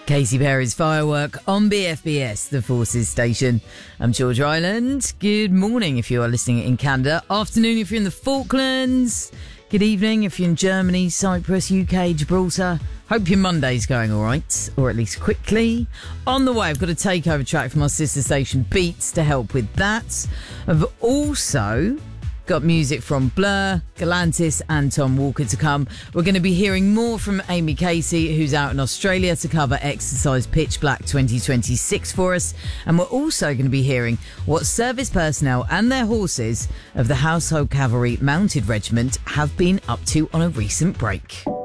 Casey Perry's Firework on BFBS, the Forces station. I'm George Ryland. Good morning if you are listening in Canada. Afternoon if you're in the Falklands. Good evening if you're in Germany, Cyprus, UK, Gibraltar. Hope your Monday's going all right, or at least quickly. On the way, I've got a takeover track from our sister station Beats to help with that. I've also got music from Blur, Galantis and Tom Walker to come. We're going to be hearing more from Amy Casey, who's out in Australia to cover Exercise Pitch Black 2026 for us. And we're also going to be hearing what service personnel and their horses of the Household Cavalry Mounted Regiment have been up to on a recent break.